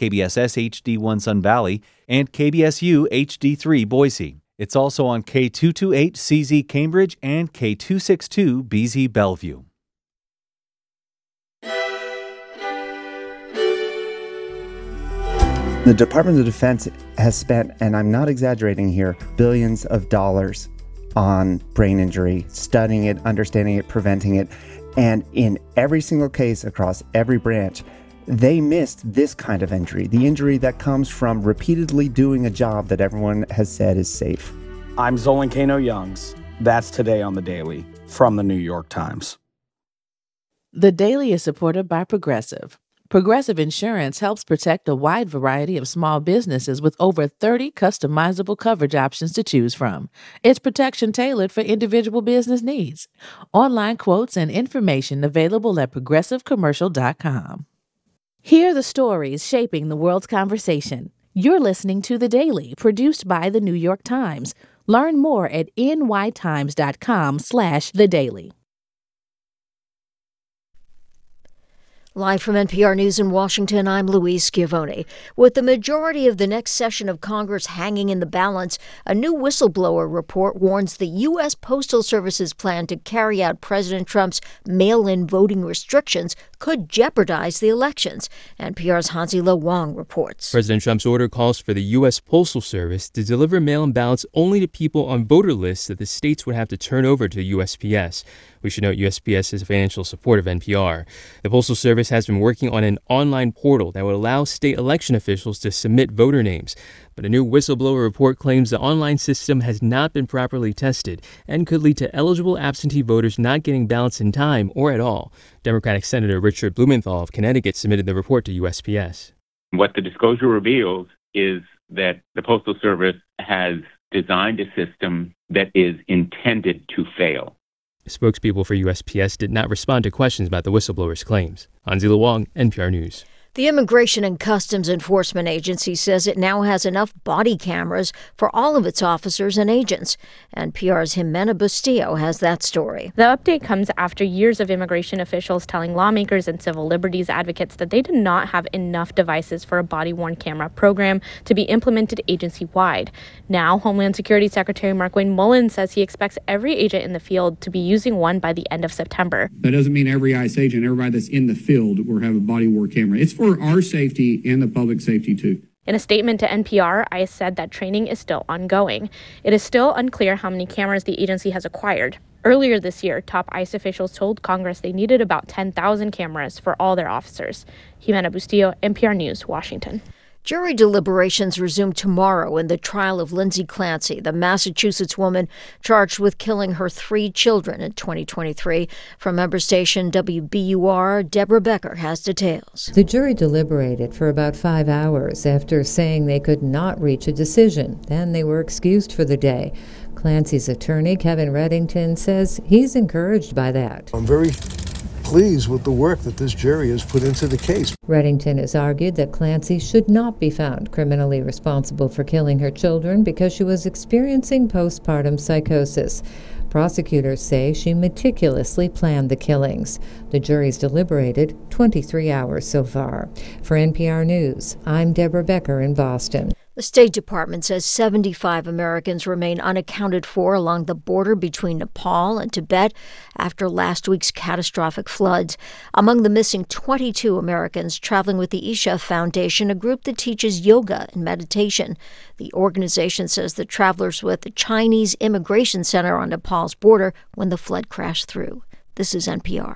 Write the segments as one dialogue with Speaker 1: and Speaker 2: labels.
Speaker 1: KBSS HD1 Sun Valley, and KBSU HD3 Boise. It's also on K228CZ Cambridge and K262BZ Bellevue.
Speaker 2: The Department of Defense has spent, and I'm not exaggerating here, billions of dollars on brain injury, studying it, understanding it, preventing it. And in every single case across every branch, they missed this kind of injury, the injury that comes from repeatedly doing a job that everyone has said is safe.
Speaker 3: I'm Zolan Kano-Youngs. That's Today on The Daily from the New York Times.
Speaker 4: The Daily is supported by Progressive. Progressive Insurance helps protect a wide variety of small businesses with over 30 customizable coverage options to choose from. It's protection tailored for individual business needs. Online quotes and information available at progressivecommercial.com. Hear the stories shaping the world's conversation. You're listening to The Daily, produced by The New York Times. Learn more at nytimes.com/The Daily.
Speaker 5: Live from NPR News in Washington, I'm Louise Schiavone. With the majority of the next session of Congress hanging in the balance, a new whistleblower report warns the U.S. Postal Service's plan to carry out President Trump's mail-in voting restrictions could jeopardize the elections. NPR's Hansi-Lo Wang reports.
Speaker 6: President Trump's order calls for the U.S. Postal Service to deliver mail-in ballots only to people on voter lists that the states would have to turn over to USPS. We should note USPS is a financial support of NPR. The Postal Service has been working on an online portal that would allow state election officials to submit voter names. But a new whistleblower report claims the online system has not been properly tested and could lead to eligible absentee voters not getting ballots in time or at all. Democratic Senator Richard Blumenthal of Connecticut submitted the report to USPS.
Speaker 7: What the disclosure reveals is that the Postal Service has designed a system that is intended to fail.
Speaker 6: Spokespeople for USPS did not respond to questions about the whistleblower's claims. Hansi-Lo Wang, NPR News.
Speaker 5: The Immigration and Customs Enforcement Agency says it now has enough body cameras for all of its officers and agents. NPR's Jimena Bustillo has that story.
Speaker 8: The update comes after years of immigration officials telling lawmakers and civil liberties advocates that they did not have enough devices for a body-worn camera program to be implemented agency-wide. Now, Homeland Security Secretary Markwayne Mullin says he expects every agent in the field to be using one by the end of September.
Speaker 9: That doesn't mean every ICE agent, everybody that's in the field will have a body-worn camera. It's for our safety and the public safety, too.
Speaker 8: In a statement to NPR, ICE said that training is still ongoing. It is still unclear how many cameras the agency has acquired. Earlier this year, top ICE officials told Congress they needed about 10,000 cameras for all their officers. Jimena Bustillo, NPR News, Washington.
Speaker 5: Jury deliberations resume tomorrow in the trial of Lindsay Clancy, the Massachusetts woman charged with killing her 3 children in 2023. From member station WBUR, Deborah Becker has details.
Speaker 10: The jury deliberated for about 5 hours after saying they could not reach a decision. Then they were excused for the day. Clancy's attorney, Kevin Reddington, says he's encouraged by that.
Speaker 11: I'm very pleased with the work that this jury has put into the case.
Speaker 10: Reddington has argued that Clancy should not be found criminally responsible for killing her children because she was experiencing postpartum psychosis. Prosecutors say she meticulously planned the killings. The jury's deliberated 23 hours so far. For NPR News, I'm Deborah Becker in Boston.
Speaker 5: The State Department says 75 Americans remain unaccounted for along the border between Nepal and Tibet after last week's catastrophic floods. Among the missing 22 Americans traveling with the Isha Foundation, a group that teaches yoga and meditation. The organization says the travelers were at the Chinese Immigration Center on Nepal's border when the flood crashed through. This is NPR.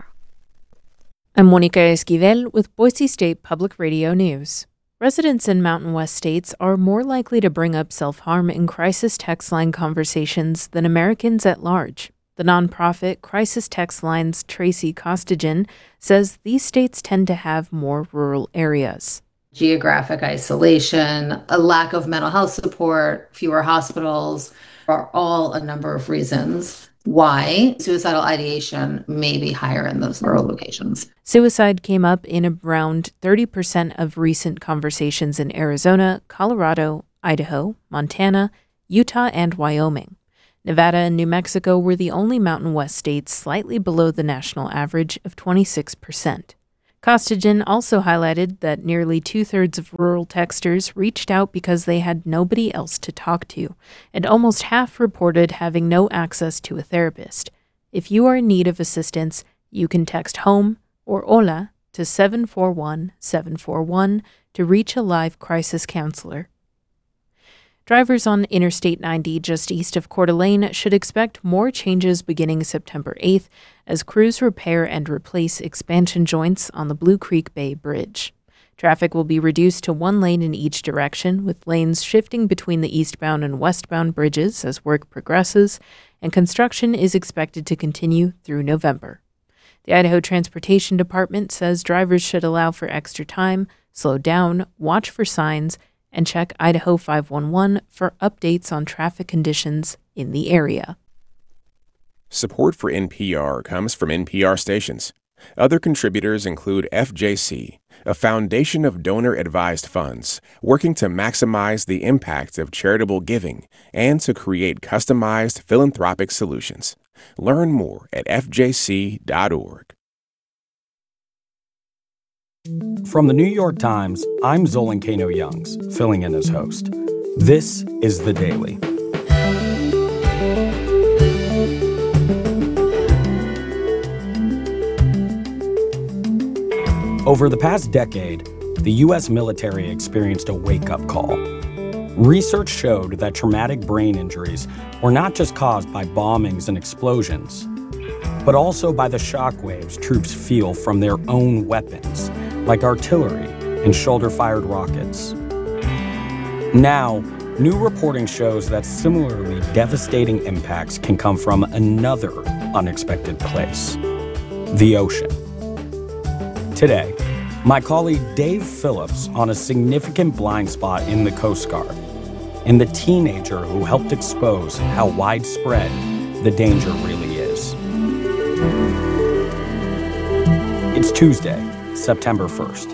Speaker 12: I'm Monica Esquivel with Boise State Public Radio News. Residents in Mountain West states are more likely to bring up self-harm in crisis text line conversations than Americans at large. The nonprofit Crisis Text Line's Tracy Costigan says these states tend to have more rural areas.
Speaker 13: Geographic isolation, a lack of mental health support, fewer hospitals are all a number of reasons why suicidal ideation may be higher in those rural locations.
Speaker 12: Suicide came up in around 30% of recent conversations in Arizona, Colorado, Idaho, Montana, Utah, and Wyoming. Nevada and New Mexico were the only Mountain West states slightly below the national average of 26%. Costigan also highlighted that nearly 2/3 of rural texters reached out because they had nobody else to talk to, and almost half reported having no access to a therapist. If you are in need of assistance, you can text HOME or HOLA to 741-741 to reach a live crisis counselor. Drivers on Interstate 90 just east of Coeur d'Alene should expect more changes beginning September 8th as crews repair and replace expansion joints on the Blue Creek Bay Bridge. Traffic will be reduced to one lane in each direction, with lanes shifting between the eastbound and westbound bridges as work progresses, and construction is expected to continue through November. The Idaho Transportation Department says drivers should allow for extra time, slow down, watch for signs, and check Idaho 511 for updates on traffic conditions in the area.
Speaker 14: Support for NPR comes from NPR stations. Other contributors include FJC, a foundation of donor-advised funds working to maximize the impact of charitable giving and to create customized philanthropic solutions. Learn more at fjc.org.
Speaker 3: From the New York Times, I'm Zolan Kano-Youngs, filling in as host. This is The Daily. Over the past decade, the U.S. military experienced a wake-up call. Research showed that traumatic brain injuries were not just caused by bombings and explosions, but also by the shockwaves troops feel from their own weapons, like artillery and shoulder-fired rockets. Now, new reporting shows that similarly devastating impacts can come from another unexpected place: the ocean. Today, my colleague Dave Phillips on a significant blind spot in the Coast Guard, and the teenager who helped expose how widespread the danger really is. It's Tuesday, September 1st.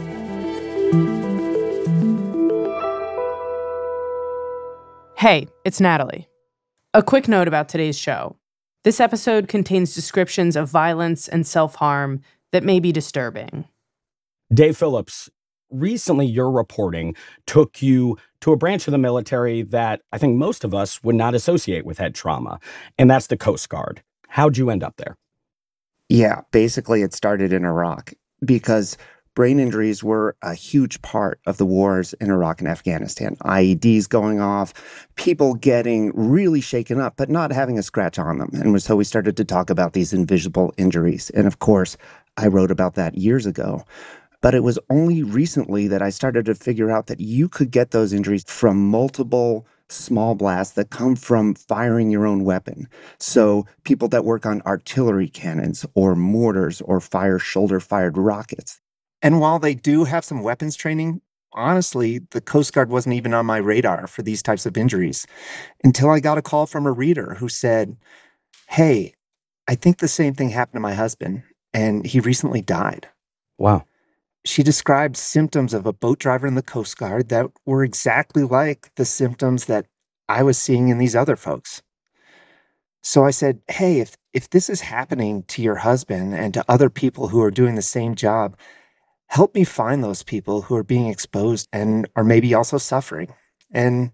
Speaker 15: Hey, it's Natalie. A quick note about today's show. This episode contains descriptions of violence and self-harm that may be disturbing.
Speaker 3: Dave Phillips, recently your reporting took you to a branch of the military that I think most of us would not associate with head trauma, and that's the Coast Guard. How'd you end up there?
Speaker 2: Yeah, basically it started in Iraq because brain injuries were a huge part of the wars in Iraq and Afghanistan. IEDs going off, people getting really shaken up, but not having a scratch on them. And so we started to talk about these invisible injuries. And of course, I wrote about that years ago. But it was only recently that I started to figure out that you could get those injuries from multiple small blasts that come from firing your own weapon. So people that work on artillery cannons or mortars or fire shoulder-fired rockets. And while they do have some weapons training, honestly, the Coast Guard wasn't even on my radar for these types of injuries until I got a call from a reader who said, "Hey, I think the same thing happened to my husband, and he recently died."
Speaker 3: Wow.
Speaker 2: She described symptoms of a boat driver in the Coast Guard that were exactly like the symptoms that I was seeing in these other folks. So I said, "Hey, if this is happening to your husband and to other people who are doing the same job, help me find those people who are being exposed and are maybe also suffering." And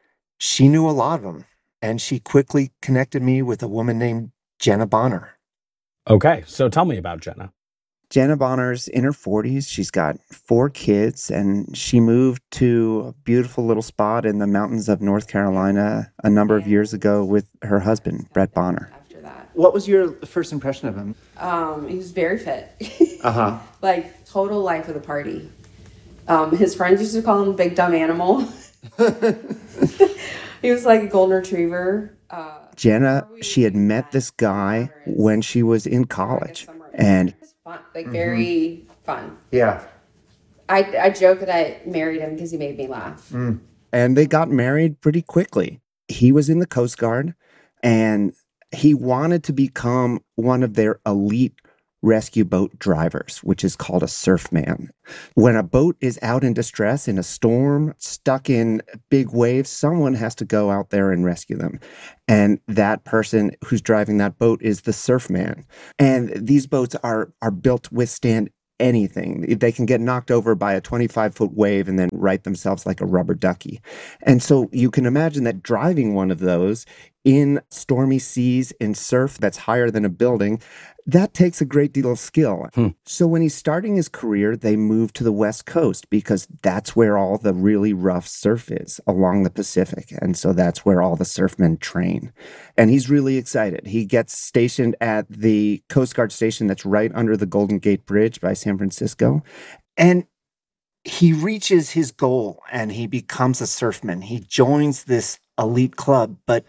Speaker 2: she knew a lot of them. And she quickly connected me with a woman named Jenna Bonner.
Speaker 3: Okay, so tell me about Jenna.
Speaker 2: Jenna Bonner's in her 40s. She's got 4 kids, and she moved to a beautiful little spot in the mountains of North Carolina a number of years ago with her husband, Brett Bonner.
Speaker 16: After that.
Speaker 2: What was your first impression of him?
Speaker 16: He was very fit.
Speaker 2: Uh-huh.
Speaker 16: Like, total life of the party. His friends used to call him Big Dumb Animal. He was like a golden retriever.
Speaker 2: Jenna, she had met this guy when she was in college. And
Speaker 16: Fun, like very fun.
Speaker 2: yeah.
Speaker 16: I joke that I married him because he made me laugh.
Speaker 2: And they got married pretty quickly. He was in the Coast Guard, and he wanted to become one of their elite rescue boat drivers, which is called a surfman. When a boat is out in distress in a storm, stuck in big waves, someone has to go out there and rescue them. And that person who's driving that boat is the surfman. And these boats are built to withstand anything. They can get knocked over by a 25-foot wave and then right themselves like a rubber ducky. And so you can imagine that driving one of those in stormy seas, in surf that's higher than a building, that takes a great deal of skill. So when he's starting his career, they move to the West Coast because that's where all the really rough surf is, along the Pacific. And so that's where all the surfmen train. And he's really excited. He gets stationed at the Coast Guard station that's right under the Golden Gate Bridge by San Francisco. And he reaches his goal and he becomes a surfman. He joins this elite club. But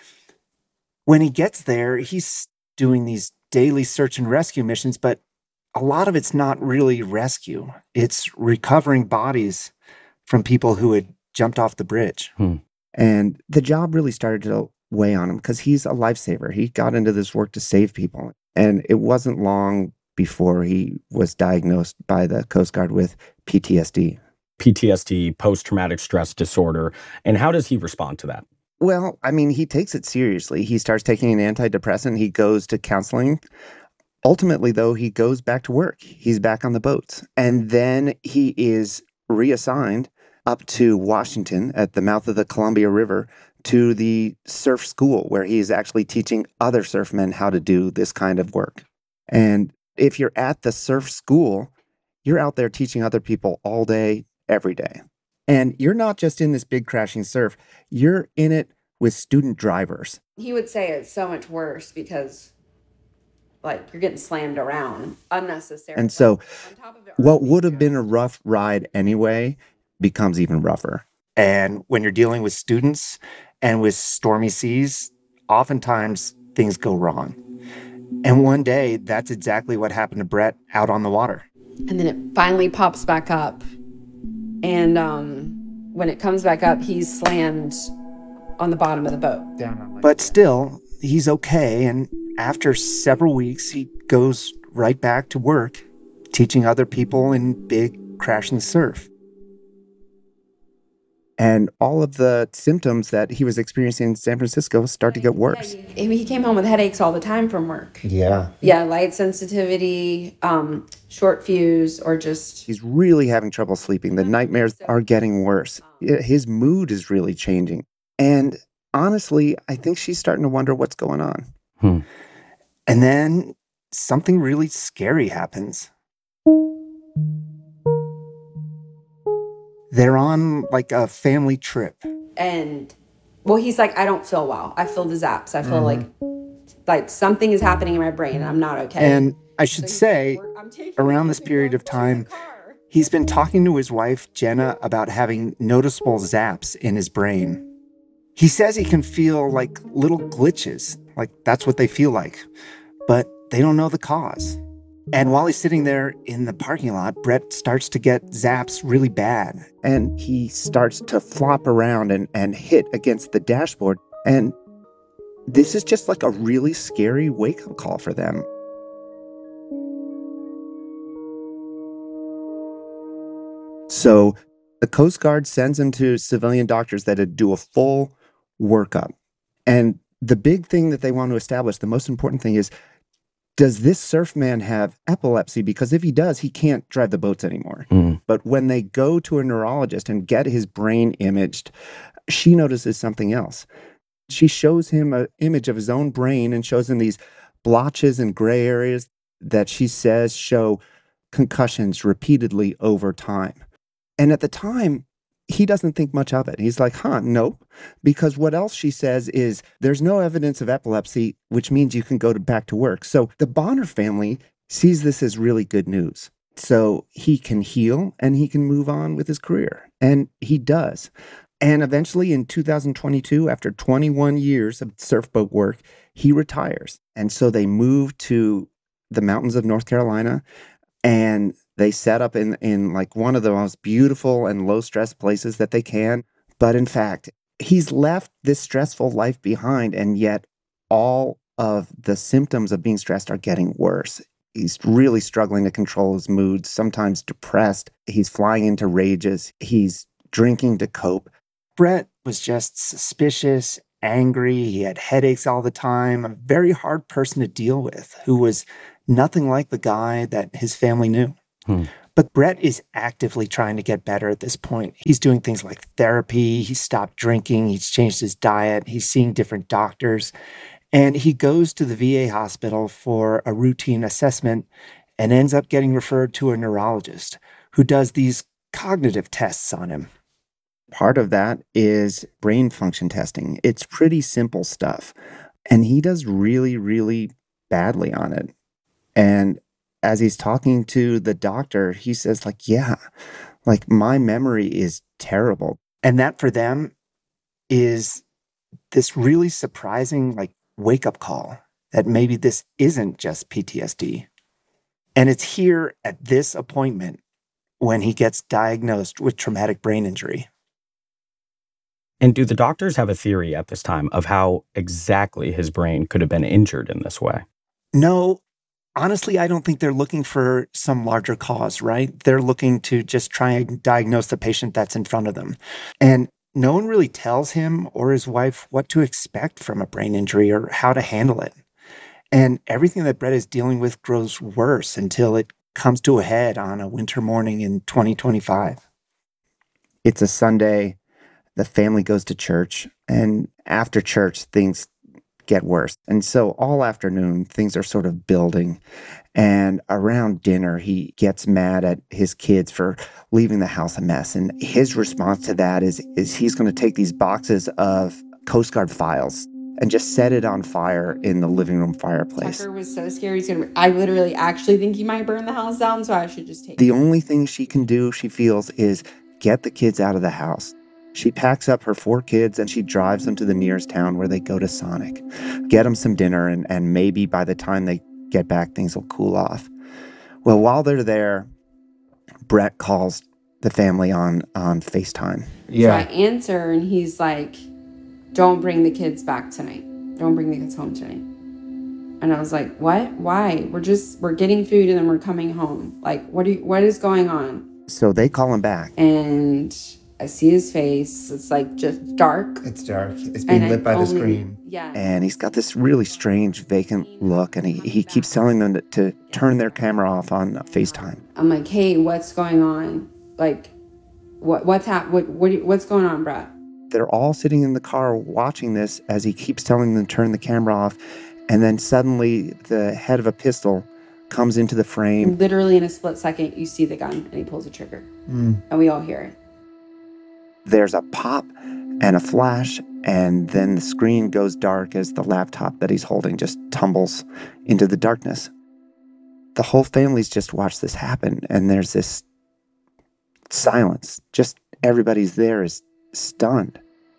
Speaker 2: when he gets there, he's doing these daily search and rescue missions, but a lot of it's not really rescue. It's recovering bodies from people who had jumped off the bridge. And the job really started to weigh on him because he's a lifesaver. He got into this work to save people. And it wasn't long before he was diagnosed by the Coast Guard with PTSD.
Speaker 3: PTSD, post-traumatic stress disorder. And how does he respond to that?
Speaker 2: Well, I mean, he takes it seriously. He starts taking an antidepressant. He goes to counseling. Ultimately, though, he goes back to work. He's back on the boats. And then he is reassigned up to Washington at the mouth of the Columbia River to the surf school, where he is actually teaching other surfmen how to do this kind of work. And if you're at the surf school, you're out there teaching other people all day, every day. And you're not just in this big crashing surf, you're in it with student drivers.
Speaker 16: He would say it's so much worse because, like, you're getting slammed around unnecessarily.
Speaker 2: And so what would have been a rough ride anyway becomes even rougher. And when you're dealing with students and with stormy seas, oftentimes things go wrong. And one day, that's exactly what happened to Brett out on the water.
Speaker 16: And then it finally pops back up. And when it comes back up, he's slammed on the bottom of the boat.
Speaker 2: But still, he's okay. And after several weeks, he goes right back to work, teaching other people in big crashing surf. And all of the symptoms that he was experiencing in San Francisco start to get worse.
Speaker 16: He came home with headaches all the time from work.
Speaker 2: Yeah.
Speaker 16: Yeah, light sensitivity, short fuse, or just...
Speaker 2: He's really having trouble sleeping. The nightmares are getting worse. His mood is really changing. And honestly, I think she's starting to wonder what's going on. And then something really scary happens. They're on like a family trip.
Speaker 16: And, well, he's like, I don't feel well. I feel the zaps. I feel like something is happening in my brain and I'm not okay.
Speaker 2: And I should say, around this period of time, he's been talking to his wife, Jenna, about having noticeable zaps in his brain. He says he can feel like little glitches, like that's what they feel like, but they don't know the cause. And while he's sitting there in the parking lot, Brett starts to get zaps really bad. And he starts to flop around and hit against the dashboard. And this is just like a really scary wake-up call for them. So the Coast Guard sends him to civilian doctors that do a full workup. And the big thing that they want to establish, the most important thing is, does this surfman have epilepsy? Because if he does, he can't drive the boats anymore. But when they go to a neurologist and get his brain imaged, she notices something else. She shows him an image of his own brain and shows him these blotches and gray areas that she says show concussions repeatedly over time. And at the time, he doesn't think much of it. He's like, nope. Because what else she says is there's no evidence of epilepsy, which means you can go back to work. So the Bonner family sees this as really good news. So he can heal and he can move on with his career. And he does. And eventually in 2022, after 21 years of surfboat work, he retires. And so they move to the mountains of North Carolina and they set up in like one of the most beautiful and low-stress places that they can. But in fact, he's left this stressful life behind, and yet all of the symptoms of being stressed are getting worse. He's really struggling to control his moods, sometimes depressed. He's flying into rages. He's drinking to cope. Brett was just suspicious, angry. He had headaches all the time, a very hard person to deal with, who was nothing like the guy that his family knew. But Brett is actively trying to get better at this point. He's doing things like therapy. He's stopped drinking. He's changed his diet. He's seeing different doctors. And he goes to the VA hospital for a routine assessment and ends up getting referred to a neurologist who does these cognitive tests on him. Part of that is brain function testing. It's pretty simple stuff. And he does really, really badly on it. And as he's talking to the doctor, he says, yeah, my memory is terrible. And that for them is this really surprising, wake-up call that maybe this isn't just PTSD. And it's here at this appointment when he gets diagnosed with traumatic brain injury.
Speaker 3: And do the doctors have a theory at this time of how exactly his brain could have been injured in this way?
Speaker 2: No. Honestly, I don't think they're looking for some larger cause, right? They're looking to just try and diagnose the patient that's in front of them. And no one really tells him or his wife what to expect from a brain injury or how to handle it. And everything that Brett is dealing with grows worse until it comes to a head on a winter morning in 2025. It's a Sunday. The family goes to church. And after church, things get worse. And so all afternoon, things are sort of building. And around dinner, he gets mad at his kids for leaving the house a mess. And his response to that is he's going to take these boxes of Coast Guard files and just set it on fire in the living room fireplace.
Speaker 16: Tucker was so scared. I literally actually think he might burn the house down, so I should just take it.
Speaker 2: The only thing she can do, she feels, is get the kids out of the house. She packs up her 4 kids and she drives them to the nearest town where they go to Sonic. Get them some dinner and maybe by the time they get back, things will cool off. Well, while they're there, Brett calls the family on FaceTime.
Speaker 16: Yeah. So I answer and he's like, don't bring the kids back tonight. Don't bring the kids home tonight. And I was like, what? Why? We're getting food and then we're coming home. What is going on?
Speaker 2: So they call him back.
Speaker 16: And I see his face. It's just dark.
Speaker 2: It's dark. It's being lit by the screen.
Speaker 16: Yeah.
Speaker 2: And he's got this really strange, vacant look. And he keeps telling them to turn their camera off on FaceTime.
Speaker 16: I'm like, hey, what's going on? What's going on, Brett?
Speaker 2: They're all sitting in the car watching this as he keeps telling them to turn the camera off. And then suddenly the head of a pistol comes into the frame.
Speaker 16: Literally in a split second, you see the gun and he pulls the trigger. And we all hear it.
Speaker 2: There's a pop and a flash, and then the screen goes dark as the laptop that he's holding just tumbles into the darkness. The whole family's just watched this happen, and there's this silence. Just everybody's there is stunned.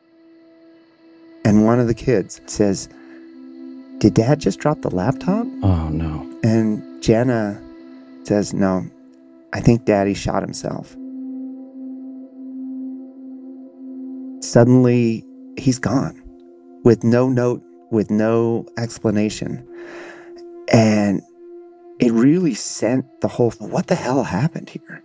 Speaker 2: And one of the kids says, "Did Dad just drop the laptop?"
Speaker 3: Oh, no.
Speaker 2: And Jenna says, "No, I think Daddy shot himself." Suddenly, he's gone with no note, with no explanation. And it really sent the whole, what the hell happened here?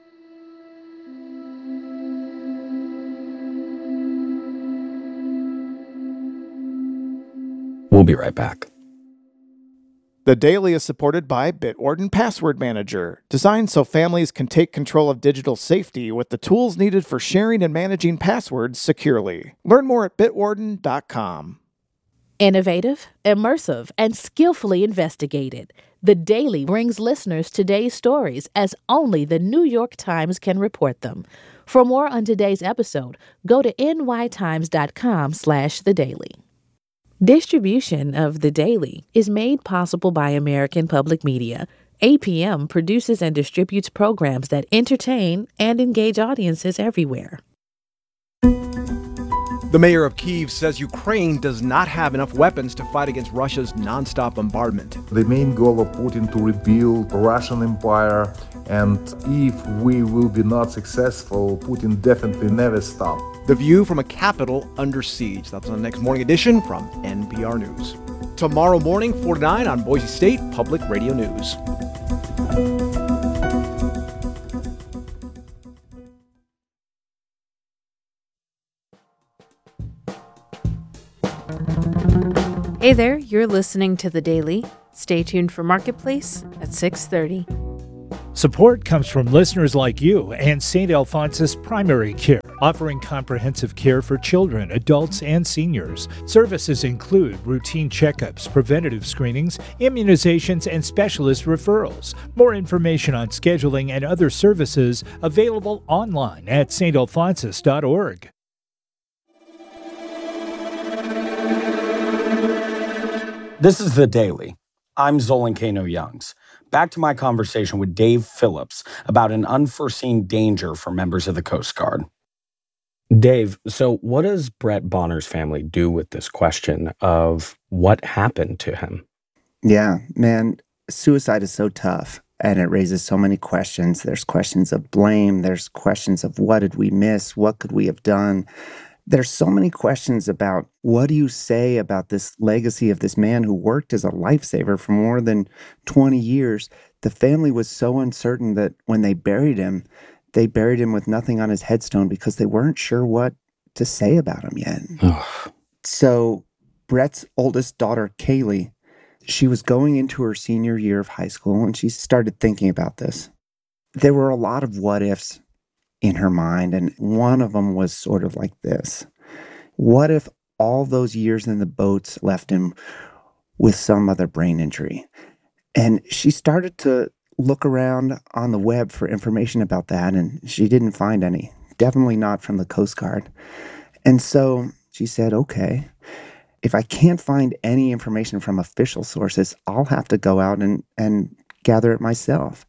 Speaker 3: We'll be right back.
Speaker 17: The Daily is supported by Bitwarden Password Manager, designed so families can take control of digital safety with the tools needed for sharing and managing passwords securely. Learn more at bitwarden.com.
Speaker 4: Innovative, immersive, and skillfully investigated, The Daily brings listeners today's stories as only the New York Times can report them. For more on today's episode, go to nytimes.com/thedaily. Distribution of The Daily is made possible by American Public Media. APM produces and distributes programs that entertain and engage audiences everywhere.
Speaker 18: The mayor of Kyiv says Ukraine does not have enough weapons to fight against Russia's nonstop bombardment.
Speaker 11: The main goal of Putin to rebuild Russian empire, and if we will be not successful, Putin definitely never stop.
Speaker 18: The view from a capital under siege. That's on the next morning edition from NPR News. Tomorrow morning, 4 to 9 on Boise State Public Radio News.
Speaker 12: Hey there, you're listening to The Daily. Stay tuned for Marketplace at 6:30.
Speaker 19: Support comes from listeners like you and St. Alphonsus Primary Care, offering comprehensive care for children, adults, and seniors. Services include routine checkups, preventative screenings, immunizations, and specialist referrals. More information on scheduling and other services available online at stalphonsus.org.
Speaker 3: This is The Daily. I'm Zolan Kano-Youngs. Back to my conversation with Dave Phillips about an unforeseen danger for members of the Coast Guard. Dave, so what does Brett Bonner's family do with this question of what happened to him?
Speaker 2: Yeah, man, suicide is so tough and it raises so many questions. There's questions of blame. There's questions of what did we miss? What could we have done? There's so many questions about what do you say about this legacy of this man who worked as a lifesaver for more than 20 years. The family was so uncertain that when they buried him with nothing on his headstone because they weren't sure what to say about him yet. So Brett's oldest daughter, Kaylee, she was going into her senior year of high school and she started thinking about this. There were a lot of what ifs in her mind, and one of them was sort of like this. What if all those years in the boats left him with some other brain injury? And she started to look around on the web for information about that, and she didn't find any, definitely not from the Coast Guard. And so she said, okay, if I can't find any information from official sources, I'll have to go out and gather it myself.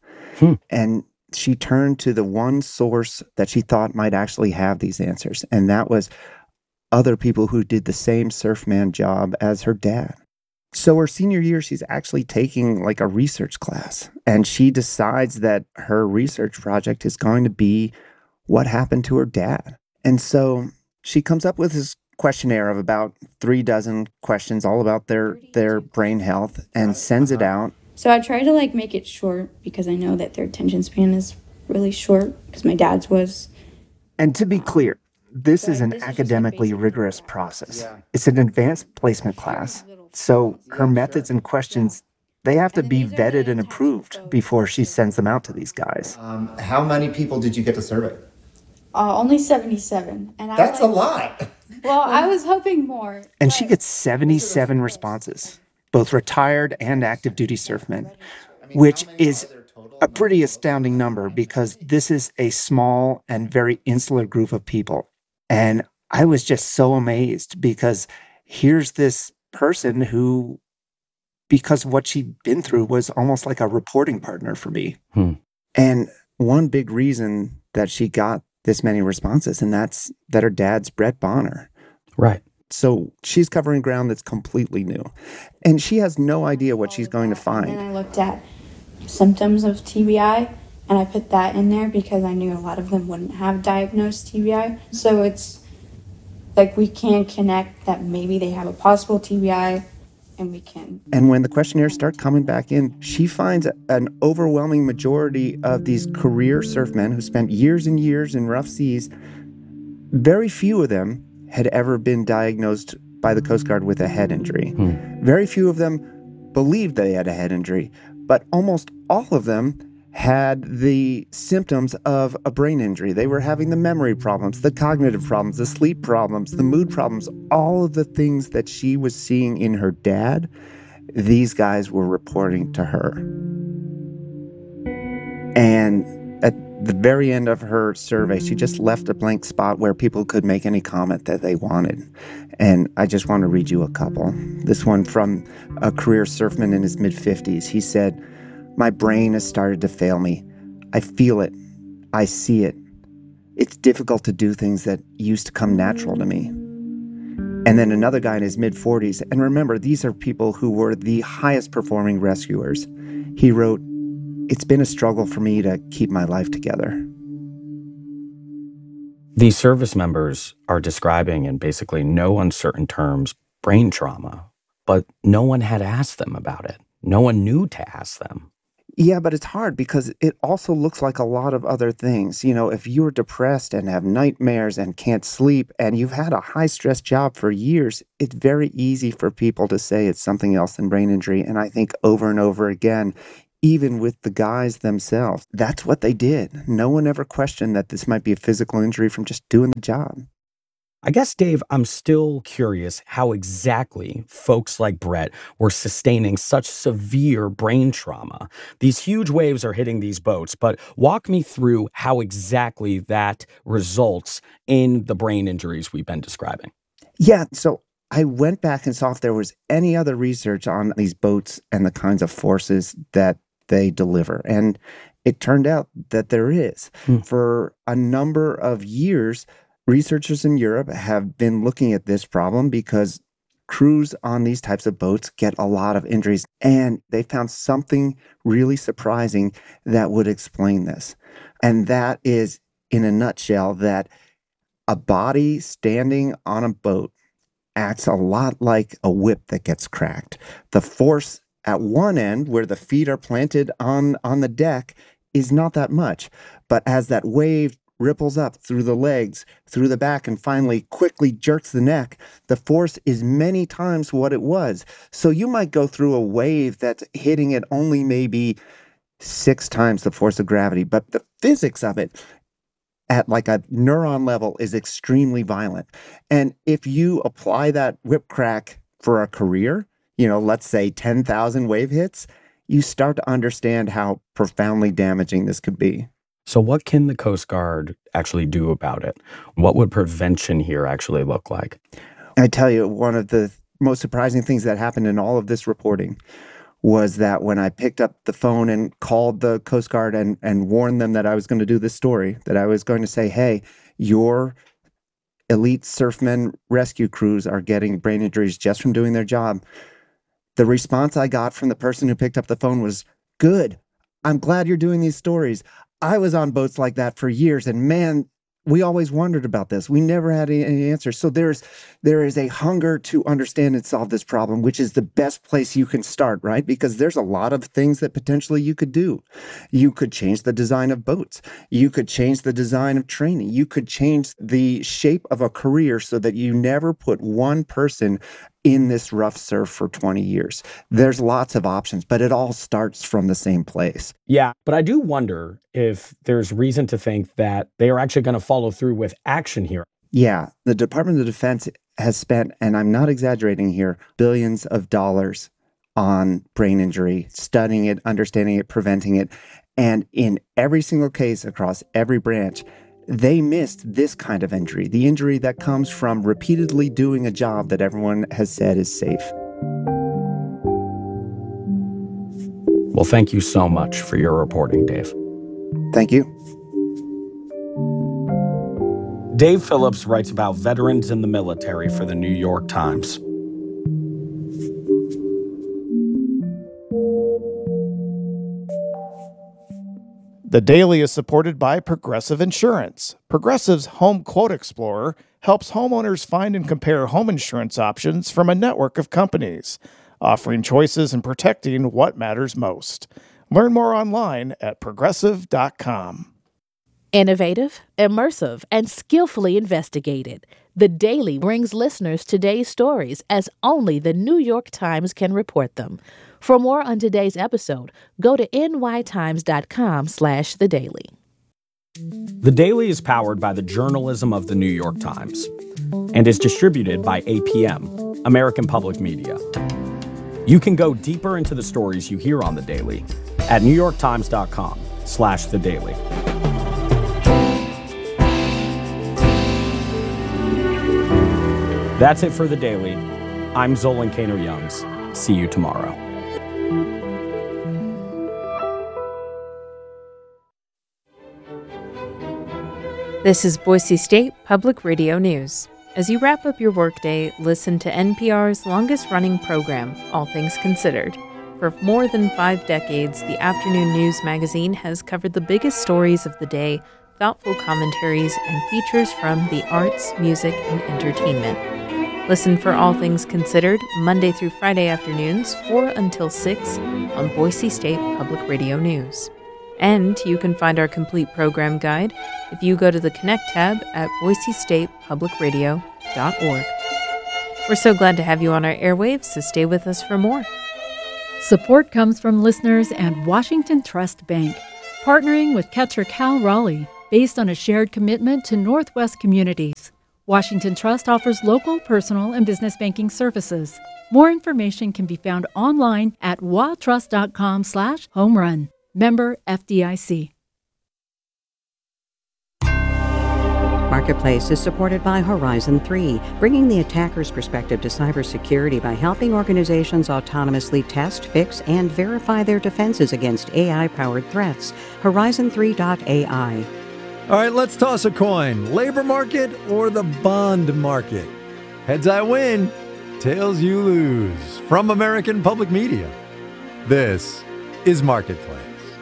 Speaker 2: And she turned to the one source that she thought might actually have these answers, and that was other people who did the same surfman job as her dad. So her senior year, she's actually taking like a research class, and she decides that her research project is going to be what happened to her dad. And so she comes up with this questionnaire of about 36 questions all about their brain health and sends it out.
Speaker 20: So I try to make it short because I know that their attention span is really short because my dad's was.
Speaker 2: And to be clear, this is an academically rigorous process. It's an advanced placement class. So her methods and questions, they have to be vetted and approved before she sends them out to these guys.
Speaker 21: How many people did you get to survey?
Speaker 20: Only 77. And
Speaker 21: That's a lot.
Speaker 20: Well, I was hoping more.
Speaker 2: And she gets 77 responses, both retired and active duty surfmen, which is a pretty astounding number because this is a small and very insular group of people. And I was just so amazed because here's this person who, because of what she'd been through, was almost like a reporting partner for me. And one big reason that she got this many responses, and that's that her dad's Brett Bonner.
Speaker 3: Right.
Speaker 2: So she's covering ground that's completely new. And she has no idea what she's going to find.
Speaker 20: And I looked at symptoms of TBI, and I put that in there because I knew a lot of them wouldn't have diagnosed TBI. So it's like we can connect that maybe they have a possible TBI, and we can.
Speaker 2: And when the questionnaires start coming back in, she finds an overwhelming majority of these career surfmen who spent years and years in rough seas, very few of them had ever been diagnosed by the Coast Guard with a head injury. Very few of them believed they had a head injury, but almost all of them had the symptoms of a brain injury. They were having the memory problems, the cognitive problems, the sleep problems, the mood problems, all of the things that she was seeing in her dad, these guys were reporting to her. And at the very end of her survey, she just left a blank spot where people could make any comment that they wanted. And I just want to read you a couple. This one from a career surfman in his mid-50s. He said, "My brain has started to fail me. I feel it. I see it. It's difficult to do things that used to come natural to me." And then another guy in his mid-40s, and remember, these are people who were the highest performing rescuers. He wrote, "It's been a struggle for me to keep my life together."
Speaker 3: These service members are describing in basically no uncertain terms brain trauma, but no one had asked them about it. No one knew to ask them.
Speaker 2: Yeah, but it's hard because it also looks like a lot of other things. You know, if you're depressed and have nightmares and can't sleep and you've had a high-stress job for years, it's very easy for people to say it's something else than brain injury. And I think over and over again, even with the guys themselves. That's what they did. No one ever questioned that this might be a physical injury from just doing the job.
Speaker 3: I guess, Dave, I'm still curious how exactly folks like Brett were sustaining such severe brain trauma. These huge waves are hitting these boats, but walk me through how exactly that results in the brain injuries we've been describing.
Speaker 2: Yeah, so I went back and saw if there was any other research on these boats and the kinds of forces that they deliver. And it turned out that there is. For a number of years, researchers in Europe have been looking at this problem because crews on these types of boats get a lot of injuries. And they found something really surprising that would explain this. And that is, in a nutshell, that a body standing on a boat acts a lot like a whip that gets cracked. The force at one end, where the feet are planted on the deck, is not that much. But as that wave ripples up through the legs, through the back, and finally quickly jerks the neck, the force is many times what it was. So you might go through a wave that's hitting it only maybe 6 times the force of gravity, but the physics of it at like a neuron level is extremely violent. And if you apply that whip crack for a career, let's say 10,000 wave hits, you start to understand how profoundly damaging this could be.
Speaker 3: So what can the Coast Guard actually do about it? What would prevention here actually look like?
Speaker 2: I tell you, one of the most surprising things that happened in all of this reporting was that when I picked up the phone and called the Coast Guard and warned them that I was going to do this story, that I was going to say, hey, your elite surfmen rescue crews are getting brain injuries just from doing their job. The response I got from the person who picked up the phone was, good. I'm glad you're doing these stories. I was on boats like that for years, and man, we always wondered about this. We never had any answers. So there is a hunger to understand and solve this problem, which is the best place you can start, right? Because there's a lot of things that potentially you could do. You could change the design of boats. You could change the design of training. You could change the shape of a career so that you never put one person in this rough surf for 20 years. There's lots of options, but it all starts from the same place.
Speaker 3: Yeah, but I do wonder if there's reason to think that they are actually going to follow through with action here.
Speaker 2: Yeah, the Department of Defense has spent, and I'm not exaggerating here, billions of dollars on brain injury, studying it, understanding it, preventing it. And in every single case across every branch, they missed this kind of injury, the injury that comes from repeatedly doing a job that everyone has said is safe.
Speaker 3: Well, thank you so much for your reporting, Dave.
Speaker 2: Thank you.
Speaker 3: Dave Phillips writes about veterans in the military for the New York Times.
Speaker 17: The Daily is supported by Progressive Insurance. Progressive's Home Quote Explorer helps homeowners find and compare home insurance options from a network of companies, offering choices and protecting what matters most. Learn more online at progressive.com.
Speaker 4: Innovative, immersive, and skillfully investigated. The Daily brings listeners today's stories as only the New York Times can report them. For more on today's episode, go to nytimes.com/The Daily.
Speaker 3: The Daily is powered by the journalism of the New York Times and is distributed by APM, American Public Media. You can go deeper into the stories you hear on The Daily at NewYorkTimes.com/The Daily. That's it for The Daily. I'm Zolan Kano-Youngs. See you tomorrow.
Speaker 12: This is Boise State Public Radio News. As you wrap up your workday, listen to NPR's longest-running program, All Things Considered. For more than 5 decades, the afternoon news magazine has covered the biggest stories of the day, thoughtful commentaries, and features from the arts, music, and entertainment. Listen for All Things Considered Monday through Friday afternoons, 4 until 6 on Boise State Public Radio News. And you can find our complete program guide if you go to the Connect tab at boisestatepublicradio.org. We're so glad to have you on our airwaves, so stay with us for more.
Speaker 1: Support comes from listeners and Washington Trust Bank, partnering with Ketcher Cal Raleigh, based on a shared commitment to Northwest communities. Washington Trust offers local, personal, and business banking services. More information can be found online at watrust.com/homerun. Member FDIC.
Speaker 22: Marketplace is supported by Horizon 3, bringing the attacker's perspective to cybersecurity by helping organizations autonomously test, fix, and verify their defenses against AI-powered threats. Horizon3.ai.
Speaker 23: All right, let's toss a coin. Labor market or the bond market? Heads I win, tails you lose. From American Public Media, this is Marketplace.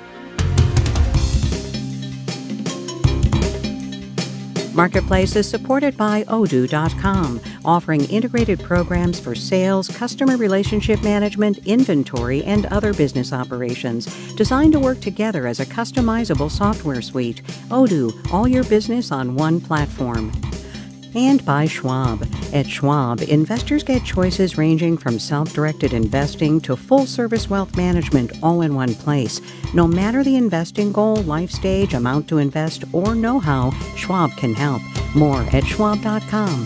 Speaker 22: Marketplace is supported by Odoo.com, offering integrated programs for sales, customer relationship management, inventory, and other business operations, designed to work together as a customizable software suite. Odoo, all your business on one platform. And by Schwab. At Schwab, investors get choices ranging from self-directed investing to full-service wealth management all in one place. No matter the investing goal, life stage, amount to invest, or know-how, Schwab can help. More at schwab.com.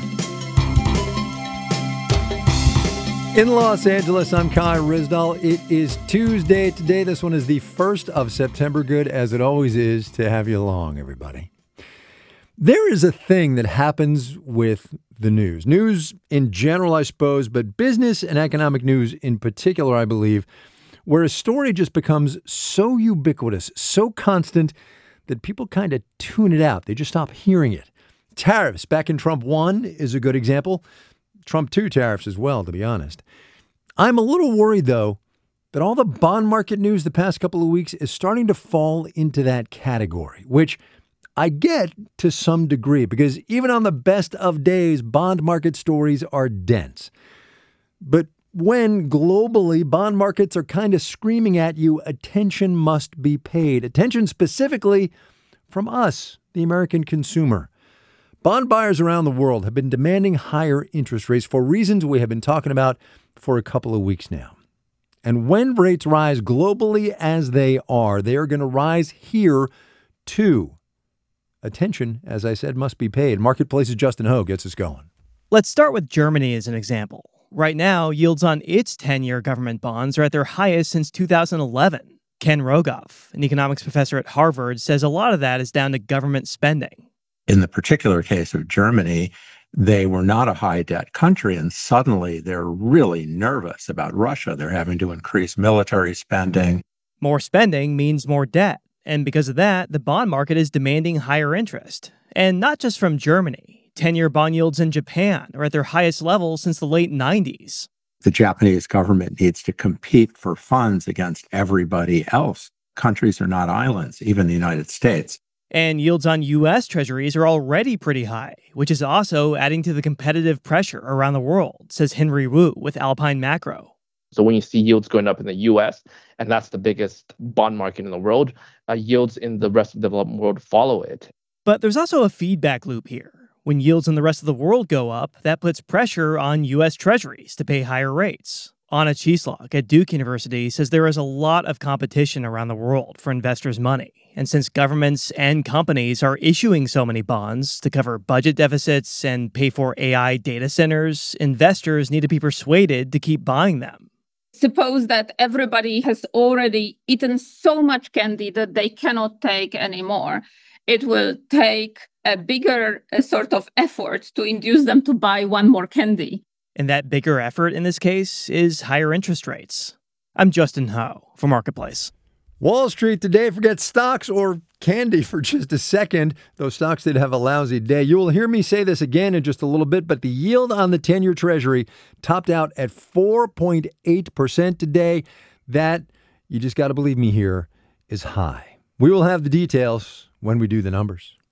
Speaker 23: In Los Angeles, I'm Kai Ryssdal. It is Tuesday today. This one is the 1st of September. Good as it always is to have you along, everybody. There is a thing that happens with the news. News in general, I suppose, but business and economic news in particular, I believe, where a story just becomes so ubiquitous, so constant, that people kind of tune it out. They just stop hearing it. Tariffs back in Trump 1 is a good example. Trump 2 tariffs as well, to be honest. I'm a little worried, though, that all the bond market news the past couple of weeks is starting to fall into that category, which I get to some degree, because even on the best of days, bond market stories are dense. But when globally bond markets are kind of screaming at you, attention must be paid. Attention specifically from us, the American consumer. Bond buyers around the world have been demanding higher interest rates for reasons we have been talking about for a couple of weeks now. And when rates rise globally as they are going to rise here too. Attention, as I said, must be paid. Marketplace's Justin Ho gets us going.
Speaker 24: Let's start with Germany as an example. Right now, yields on its 10-year government bonds are at their highest since 2011. Ken Rogoff, an economics professor at Harvard, says a lot of that is down to government spending.
Speaker 25: In the particular case of Germany, they were not a high-debt country, and suddenly they're really nervous about Russia. They're having to increase military spending.
Speaker 24: More spending means more debt. And because of that, the bond market is demanding higher interest. And not just from Germany. 10-year bond yields in Japan are at their highest level since the late 90s.
Speaker 25: The Japanese government needs to compete for funds against everybody else. Countries are not islands, even the United States.
Speaker 24: And yields on U.S. treasuries are already pretty high, which is also adding to the competitive pressure around the world, says Henry Wu with Alpine Macro.
Speaker 26: So when you see yields going up in the U.S., and that's the biggest bond market in the world, yields in the rest of the developed world follow it.
Speaker 24: But there's also a feedback loop here. When yields in the rest of the world go up, that puts pressure on U.S. treasuries to pay higher rates. Anna Chieslak at Duke University says there is a lot of competition around the world for investors' money. And since governments and companies are issuing so many bonds to cover budget deficits and pay for AI data centers, investors need to be persuaded to keep buying them.
Speaker 27: Suppose that everybody has already eaten so much candy that they cannot take anymore. It will take a bigger sort of effort to induce them to buy one more candy.
Speaker 24: And that bigger effort in this case is higher interest rates. I'm Justin Ho for Marketplace.
Speaker 23: Wall Street today, forget stocks or candy for just a second. Those stocks did have a lousy day. You will hear me say this again in just a little bit, but the yield on the 10-year Treasury topped out at 4.8% today. That, you just got to believe me here, is high. We will have the details when we do the numbers.